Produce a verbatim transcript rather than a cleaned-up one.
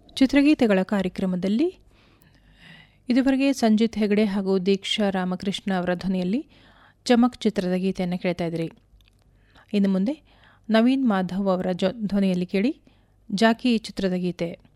ಚಿತ್ರಗೀತೆಗಳ ಕಾರ್ಯಕ್ರಮದಲ್ಲಿ ಇದುವರೆಗೆ ಸಂಜಿತ್ ಹೆಗಡೆ ಹಾಗೂ ದೀಕ್ಷಾ ರಾಮಕೃಷ್ಣ ಅವರ ಧ್ವನಿಯಲ್ಲಿ ಚಮಕ್ ಚಿತ್ರದ ಗೀತೆಯನ್ನು ಕೇಳ್ತಾ ಇದ್ರಿ. ಇನ್ನು ಮುಂದೆ ನವೀನ್ ಮಾಧವ್ ಅವರ ಧ್ವನಿಯಲ್ಲಿ ಕೇಳಿ ಜಾಕಿ ಚಿತ್ರದ ಗೀತೆ.